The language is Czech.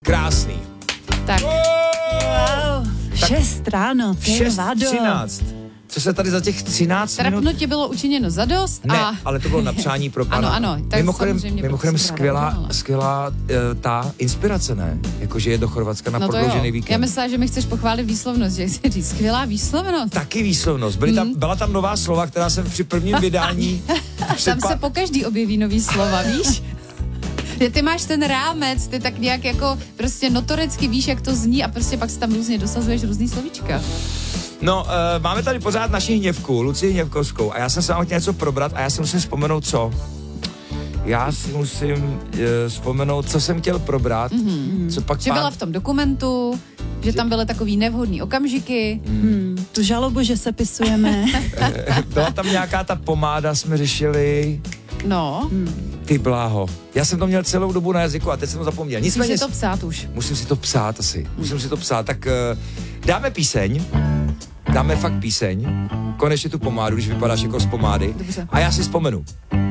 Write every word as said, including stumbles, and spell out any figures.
Krásný. Tak. Wow, Tak šest ráno, ty šest vado. třináct. Co se tady za těch třináct minut... Trapnutí bylo učiněno zadost Ne, a... ale to bylo na přání pro pana. Ano, ano, tak Mimochodem, samozřejmě mimochodem bych si skvělá, ráda udělala. skvělá uh, ta inspirace, ne? Jakože je do Chorvatska na No to jo. prodloužený víkend. Já myslela, že mi chceš pochválit výslovnost, že chci říct skvělá výslovnost. Taky výslovnost. Byly tam, byla tam nová slova, která jsem při prvním vydání... Tam se po každý objeví nový slova, víš? Že ty máš ten rámec, ty tak nějak jako prostě notoricky víš, jak to zní a prostě pak se tam různě dosazuješ různý slovíčka. No, uh, máme tady pořád naši Hněvku, Lucii Hněvkovskou a já jsem se vám chtěl něco probrat a já si musím vzpomenout, co? Já si musím uh, vzpomenout, co jsem chtěl probrat, mm-hmm. co pak Že pán... byla v tom dokumentu, že tam byly takový nevhodný okamžiky. Hmm, tu žalobu, že se pisujeme. Byla tam nějaká ta pomáda, jsme řešili... No, Ty bláho. Já jsem to měl celou dobu na jazyku a teď jsem to zapomněl. musíš Nicméně... si to psát už. Musím si to psát asi. Musím si to psát. Tak uh, dáme píseň. Dáme fakt píseň. Konečně tu pomádu, když vypadáš jako z pomády. Dobře. A já si vzpomenu.